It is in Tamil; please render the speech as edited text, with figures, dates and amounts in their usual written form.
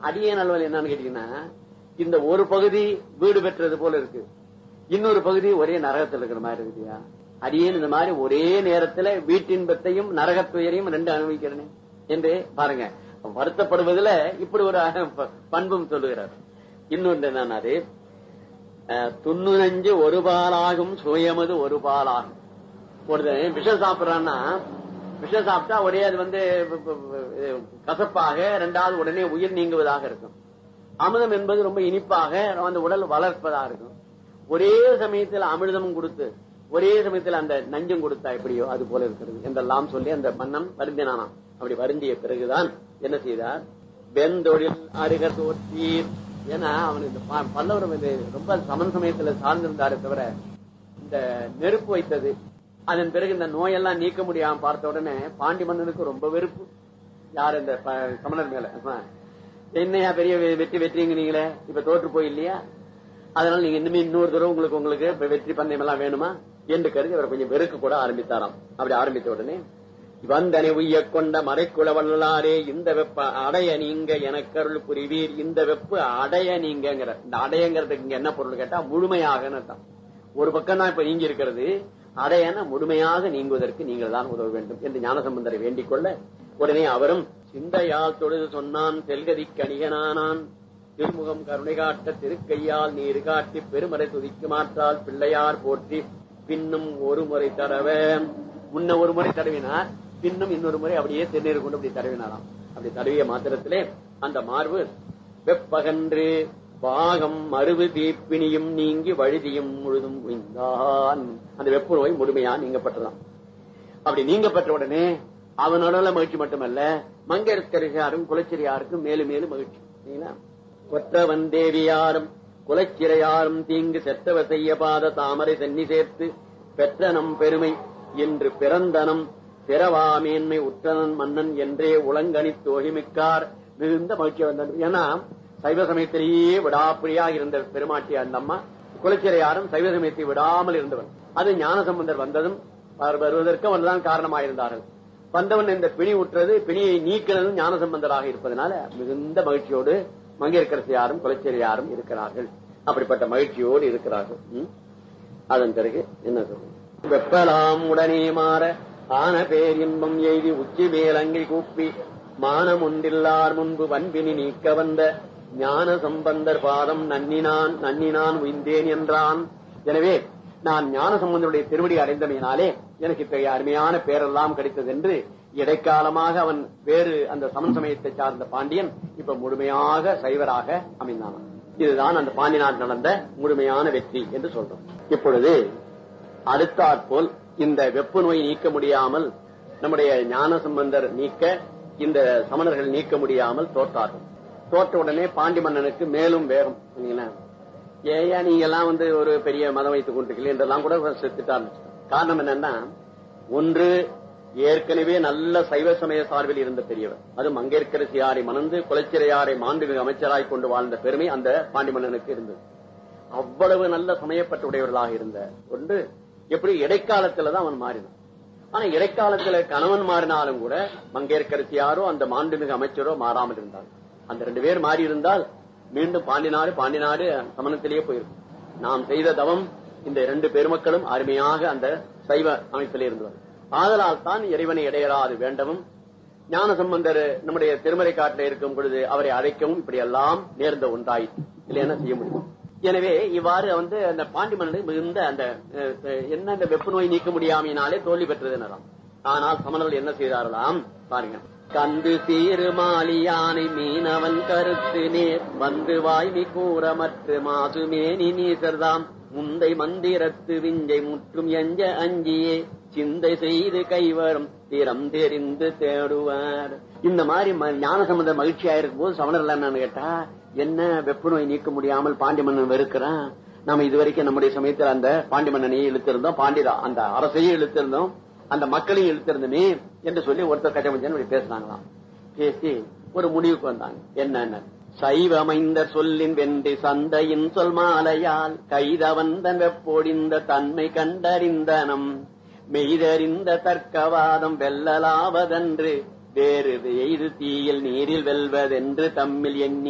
அடியே நல்வல் என்னன்னு கேட்டீங்கன்னா, இந்த ஒரு பகுதி வீடு பெற்றது போல இருக்கு, இன்னொரு பகுதி ஒரே நரகத்தில் இருக்கிற மாதிரி இருக்குயா. அடியேன் இந்த மாதிரி ஒரே நேரத்துல வீட்டின்பத்தையும் நரகத்துயரையும் ரெண்டு அனுபவிக்கிறேன் என்று பாருங்க. வருத்தப்படுவதில் இப்படி ஒரு பண்பும் சொல்லுகிறார். இன்னொன்று என்னன்னாரு, துண்ணூறு ஒரு பாலாகும் சுயமது ஒரு பாலாகும். ஒரு விஷம் சாப்பிடறான்னா, விஷம் சாப்பிட்டா ஒரே அது கசப்பாக, இரண்டாவது உடனே உயிர் நீங்குவதாக இருக்கும். அமிர்தம் என்பது ரொம்ப இனிப்பாக அந்த உடல் வளர்ப்பதாக இருக்கும். ஒரே சமயத்தில் அமிர்தமும் கொடுத்து ஒரே சமயத்தில் அந்த நஞ்சும் கொடுத்தா எப்படியோ அது போல இருக்கிறது என்றெல்லாம் சொல்லி அந்த மன்னன் வருந்தினானாம். அப்படி வருந்திய பிறகுதான் என்ன செய்தார், வெந்தொழில் அருகர் தோற்றீர். ஏன்னா அவன் இந்த பல்லவர் ரொம்ப சமன் சமயத்துல சார்ந்திருந்தாரு தவிர, இந்த நெருப்பு வைத்தது அதன் பிறகு இந்த நோயெல்லாம் நீக்க முடியாம பார்த்த உடனே பாண்டி மன்னனுக்கு ரொம்ப வெறுப்பு. யார் இந்த சமணர் மேல, என்னையா பெரிய வெற்றிங்க நீங்களே, இப்ப தோற்று போய் இல்லையா, அதனால நீங்க இன்னுமே இன்னொரு தடவை உங்களுக்கு வெற்றி பந்தயம் எல்லாம் வேணுமா என்று கருதி அவர் கொஞ்சம் வெறுக்க கூட ஆரம்பித்தாராம். அப்படி ஆரம்பித்த உடனே, வந்தனை உய்ய கொண்ட மறைக்குள வல்லாரே, இந்த வெப்ப அடைய நீங்க எனக்கருள் புரிவீர். இந்த வெப்பு அடைய நீங்கிற, இந்த அடையங்கிறதுக்கு இங்க என்ன பொருள் கேட்டா முழுமையாக. ஒரு பக்கம் தான் இப்ப நீங்கி இருக்கிறது, அடையன முழுமையாக நீங்குவதற்கு நீங்கள் தான் உதவ வேண்டும் என்று ஞானசம்பந்தரை வேண்டிக் கொள்ள, உடனே அவரும் சிந்தையால் தொழுது சொன்னான் செல்கதி கணிகனானான். திருமுகம் கருணை காட்ட திருக்கையால் நீர் காட்டி பெருமறை துதிக்கு மாற்றால் பிள்ளையார் போற்றி பின்னும் ஒரு முறை தடவ. முன்ன ஒரு முறை தடவினார், பின்னும் இன்னொரு முறை அப்படியே திருநீர் கொண்டு அப்படி தடவினாராம். அப்படி தடவிய மாத்திரத்திலே அந்த மார்பு வெப்பகன்று பாகம் மறுவு தீப்பினியும் நீங்கி வழுதியும் முழுதும் உய்ந்தான். அந்த வெப்பு நோய் முழுமையா நீங்கப்பட்டதாம். அப்படி நீங்கப்பட்ட உடனே அவனோட மகிழ்ச்சி மட்டுமல்ல, மங்கையர்க்கரசியாரும் குலச்சிறையாருக்கும் மேலும் மேலும் மகிழ்ச்சி. கொற்றவன் தேவியாரும் குலச்சிறையாரும் தீங்கு செற்றவ செய்ய பாத தாமரை சென்னி சேர்த்து பெற்றனம் பெருமை என்று பிறந்தனம் பிறவாமேன்மை உற்றனன் மன்னன் என்றே உலங்கனி தோழிமிக்கார் மிகுந்த மகிழ்ச்சி வந்தது. ஏன்னா சைவ சமயத்திலேயே விடாப்பிடியாக இருந்த பெருமாட்டி அந்த அம்மா, குலச்சிறையாரும் சைவ சமயத்தை விடாமல் இருந்தவன். அது ஞானசம்பந்தர் வந்ததும் வருவதற்கு அவர்தான் காரணமாயிருந்தார்கள். வந்தவன் இந்த பிணி உற்றது, பிணியை நீக்கினதும் ஞானசம்பந்தராக இருப்பதனால மிகுந்த மகிழ்ச்சியோடு மங்கையர்க்கரசியாரும் குலச்சிறையாரும் இருக்கிறார்கள். அப்படிப்பட்ட மகிழ்ச்சியோடு இருக்கிறார்கள். அதன் பிறகு என்ன சொல்றோம், வெப்பலாம் உடனே மாற ஆன பேர் இன்பம் எய்தி உச்சி மேலங்கை கூப்பி மானம் ஒன்றில்லார் முன்பு வன்பினி நீக்க வந்த ஞான சம்பந்தர் பாதம் நன்னினான் உய்ந்தேன் என்றான். எனவே நான் ஞான சம்பந்தருடைய திருவடி அடைந்தமையினாலே எனக்கு இத்தகைய அருமையான பேரெல்லாம் கிடைத்தது என்று இடைக்காலமாக அவன் வேறு அந்த சமன் சமயத்தை சார்ந்த பாண்டியன் இப்ப முழுமையாக சைவராக அமைந்தான். இதுதான் அந்த பாண்டி நாட்டில் நடந்த முழுமையான வெற்றி என்று சொல்றோம். இப்பொழுது அடுத்தாற்போல் இந்த வெப்பு நோய் நீக்க முடியாமல் நம்முடைய ஞான சம்பந்தர் நீக்க இந்த சமணர்கள் நீக்க முடியாமல் தோற்றார்கள். தோற்ற உடனே பாண்டி மன்னனுக்கு மேலும் வேகம். ஏயா நீங்க எல்லாம் ஒரு பெரிய மதம் வைத்துக் கொண்டிருக்கீங்க என்றெல்லாம் கூட திட்டார். காரணம் என்னன்னா, ஒன்று ஏற்கனவே நல்ல சைவ சமய சார்பில் இருந்த பெரியவர், அது மங்கையர்க்கரசியாரை மணந்து குலச்சிறையாரை மாண்புமிகு அமைச்சராய் கொண்டு வாழ்ந்த பெருமை அந்த பாண்டி மன்னனுக்கு இருந்தது. அவ்வளவு நல்ல சமயப்பட்ட உடையவர்களாக இருந்த ஒன்று எப்படி இடைக்காலத்துலதான் அவன் மாறினான். ஆனா இடைக்காலத்துல கணவன் மாறினாலும் கூட மங்கையர்க்கரசியாரோ அந்த மாண்புமிகு அமைச்சரோ மாறாமல் இருந்தார். அந்த ரெண்டு பேர் மாறி இருந்தால் மீண்டும் பாண்டிநாடு சமணத்திலேயே போயிருக்கும். நாம் செய்த தவம் இந்த இரண்டு பெருமக்களும் அருமையாக அந்த சைவ அமைப்பிலே இருந்தவர். ஆதலால் தான் இறைவனை இடையராது வேண்டவும், ஞான சம்பந்தர் நம்முடைய திருமறை காட்டில் இருக்கும் பொழுது அவரை அழைக்கவும் இப்படி எல்லாம் நேர்ந்த ஒன்றாயிற்று. இல்லை என்ன செய்ய முடியும். எனவே இவ்வாறு அந்த பாண்டி மன்னனுக்கு மிகுந்த அந்த என்ன இந்த வெப்பு நோய் நீக்க முடியாமையினாலே தோல்வி பெற்றது எனலாம். ஆனால் சமணர்கள் என்ன செய்தார்களாம் பாருங்க. கந்து சீரு மாலி யானை மீனவன் கருத்து நேர் வந்து வாய்மை கூறமற்று மாசுமேனி நீசர்தாம் முந்தை மந்திரத்து விஞ்சை முற்றும் எஞ்ச அஞ்சியே சிந்தை செய்து கைவரும் திறம் தெரிந்து தேடுவார். இந்த மாதிரி ஞான சம்பந்த மகிழ்ச்சியா இருக்கும் போது சமணர்கள் என்னன்னு கேட்டா, என்ன வெப்பு நோய் நீக்க முடியாமல் பாண்டி மன்னன் வெறுக்கிறான், நாம இதுவரைக்கும் நம்முடைய சமயத்தில் அந்த பாண்டி மன்னனையே இழுத்திருந்தோம், பாண்டிதா அந்த அரசையே இழுத்திருந்தோம், அந்த மக்களையும் இழுத்திருந்தமே என்று சொல்லி ஒருத்தர் கட்டமஞ்சன் பேசினாங்களாம். பேசி ஒரு முடிவுக்கு வந்தாங்க. என்னன்னு, சைவமைந்த சொல்லின் வென்றி சந்தையின் சொல் மாலையால் கைதவந்தன் வெப்பொடிந்த தன்மை கண்டறிந்தனம் மெய்தறிந்த தர்க்கவாதம் வெல்லலாவதன்று வேறு எய்து தீயில் நீரில் வெல்வதென்று தம்மில் எண்ணி